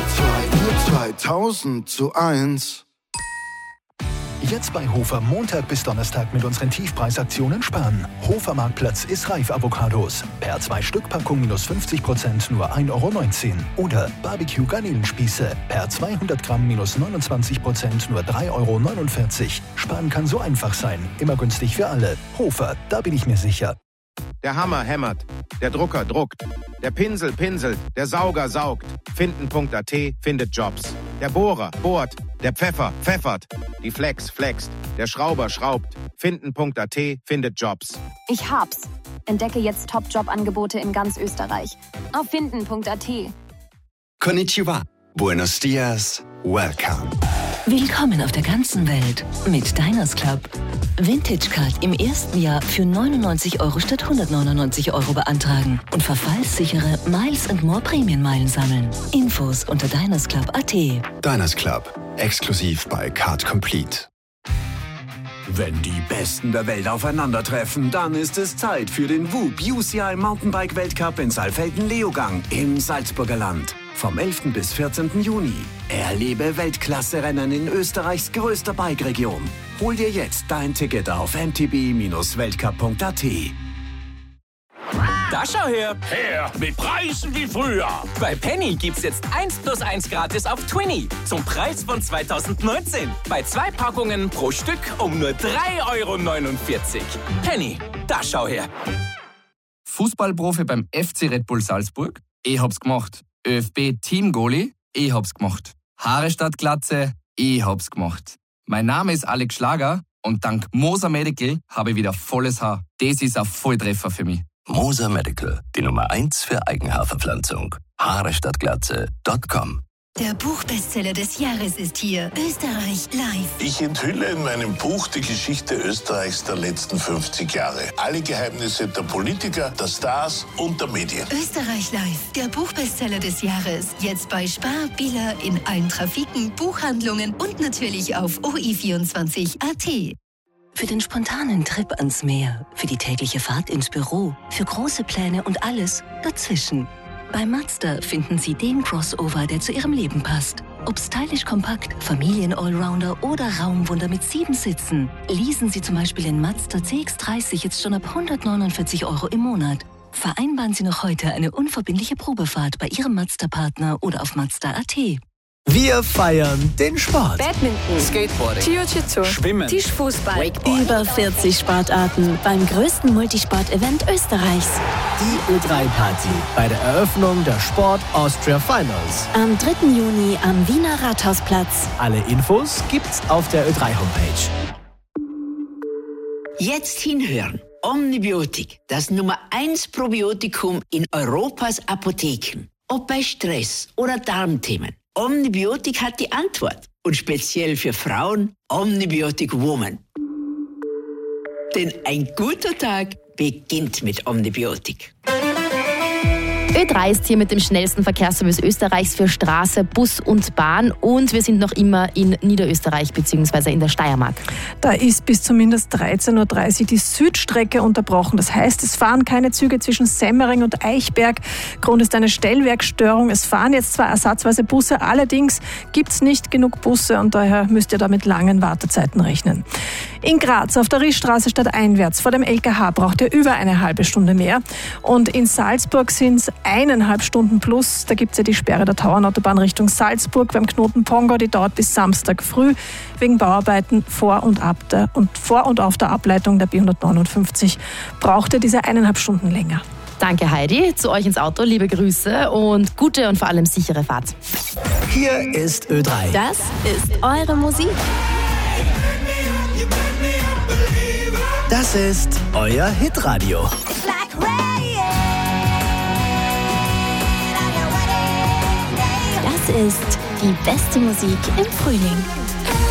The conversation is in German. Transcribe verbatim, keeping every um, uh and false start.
zwei, wir zwei, tausend zu eins. Jetzt bei Hofer Montag bis Donnerstag mit unseren Tiefpreisaktionen sparen. Hofer Marktplatz ist reif Avocados. Per zwei Stück Packung minus fünfzig Prozent nur ein Euro neunzehn. Oder Barbecue Garnelenspieße. Per zweihundert Gramm minus neunundzwanzig Prozent nur drei Euro neunundvierzig. Sparen kann so einfach sein. Immer günstig für alle. Hofer, da bin ich mir sicher. Der Hammer hämmert, der Drucker druckt, der Pinsel pinselt, der Sauger saugt. Finden.at findet Jobs. Der Bohrer bohrt, der Pfeffer pfeffert, die Flex flext, der Schrauber schraubt. Finden.at findet Jobs. Ich hab's. Entdecke jetzt Top-Job-Angebote in ganz Österreich. Auf Finden.at. Konnichiwa. Buenos dias. Welcome. Willkommen auf der ganzen Welt mit Diners Club. Vintage Card im ersten Jahr für neunundneunzig Euro statt hundertneunundneunzig Euro beantragen und verfallssichere Miles and More Prämienmeilen sammeln. Infos unter dinersclub punkt at. Diners Club. Exklusiv bei Card Complete. Wenn die Besten der Welt aufeinandertreffen, dann ist es Zeit für den W U B U C I Mountainbike Weltcup in Saalfelden-Leogang im Salzburger Land. Vom elften bis vierzehnten Juni. Erlebe Weltklasse-Rennen in Österreichs größter Bike-Region. Hol dir jetzt dein Ticket auf m t b Bindestrich weltcup punkt a t. Da schau her! Her mit Preisen wie früher! Bei Penny gibt's jetzt eins plus eins gratis auf Twinny zum Preis von zweitausendneunzehn. Bei zwei Packungen pro Stück um nur drei Euro neunundvierzig. Penny, da schau her! Fußballprofi beim F C Red Bull Salzburg? Ich hab's gemacht. ÖFB-Team-Goalie? Ich hab's gemacht. Haare statt Glatze? Ich hab's gemacht. Mein Name ist Alex Schlager und dank Moser Medical habe ich wieder volles Haar. Das ist ein Volltreffer für mich. Moser Medical, die Nummer eins für Eigenhaarverpflanzung. Haare statt Glatze Punkt com. Der Buchbestseller des Jahres ist hier. Österreich live. Ich enthülle in meinem Buch die Geschichte Österreichs der letzten fünfzig Jahre. Alle Geheimnisse der Politiker, der Stars und der Medien. Österreich live. Der Buchbestseller des Jahres. Jetzt bei Spar, Billa, in allen Trafiken, Buchhandlungen und natürlich auf o i vierundzwanzig punkt a t. Für den spontanen Trip ans Meer, für die tägliche Fahrt ins Büro, für große Pläne und alles dazwischen. Bei Mazda finden Sie den Crossover, der zu Ihrem Leben passt. Ob stylisch kompakt, Familien-Allrounder oder Raumwunder mit sieben Sitzen. Leasen Sie zum Beispiel den Mazda C X dreißig jetzt schon ab hundertneunundvierzig Euro im Monat. Vereinbaren Sie noch heute eine unverbindliche Probefahrt bei Ihrem Mazda-Partner oder auf mazda punkt a t. Wir feiern den Sport. Badminton, Skateboarding, Jiu-Jitsu, Schwimmen, Tischfußball, Wakeboard. Über vierzig Sportarten beim größten Multisport-Event Österreichs. Die Ö drei Party bei der Eröffnung der Sport Austria Finals. Am dritten Juni am Wiener Rathausplatz. Alle Infos gibt's auf der Ö drei Homepage. Jetzt hinhören. Omnibiotik, das Nummer eins Probiotikum in Europas Apotheken. Ob bei Stress oder Darmthemen. Omnibiotik hat die Antwort. Und speziell für Frauen Omnibiotik Woman. Denn ein guter Tag beginnt mit Omnibiotik. Ö drei ist hier mit dem schnellsten Verkehrsservice Österreichs für Straße, Bus und Bahn. Und wir sind noch immer in Niederösterreich bzw. in der Steiermark. Da ist bis zumindest dreizehn Uhr dreißig die Südstrecke unterbrochen. Das heißt, es fahren keine Züge zwischen Semmering und Eichberg. Grund ist eine Stellwerkstörung. Es fahren jetzt zwar ersatzweise Busse, allerdings gibt es nicht genug Busse und daher müsst ihr da mit langen Wartezeiten rechnen. In Graz auf der Rischstraße stadteinwärts vor dem L K H braucht ihr über eine halbe Stunde mehr. Und in Salzburg sind es eineinhalb Stunden plus. Da gibt es ja die Sperre der Tauernautobahn Richtung Salzburg beim Knoten Pongau. Die dauert bis Samstag früh wegen Bauarbeiten vor und, ab der, und vor und auf der Ableitung der B hundertneunundfünfzig. Braucht ihr diese eineinhalb Stunden länger. Danke Heidi, zu euch ins Auto, liebe Grüße und gute und vor allem sichere Fahrt. Hier ist Ö drei. Das ist eure Musik. Das ist euer Hitradio. Das ist die beste Musik im Frühling.